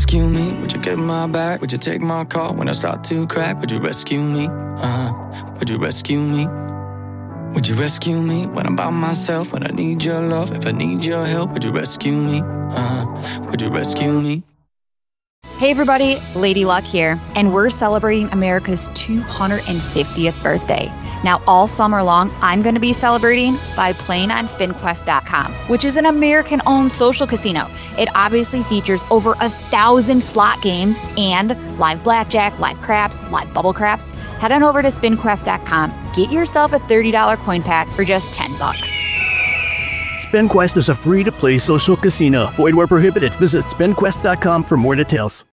rescue me? Would you get my back? Would you take my call when I start to crack? Would you rescue me? Would you rescue me? Would you rescue me when I'm by myself? When I need your love, if I need your help, would you rescue me? Would you rescue me? Hey everybody, Lady Luck here, and we're celebrating America's 250th birthday. Now, all summer long, I'm going to be celebrating by playing on SpinQuest.com, which is an American-owned social casino. It obviously features over 1,000 slot games and live blackjack, live craps, live bubble craps. Head on over to SpinQuest.com. Get yourself a $30 coin pack for just $10. SpinQuest is a free-to-play social casino. Void where prohibited. Visit SpinQuest.com for more details.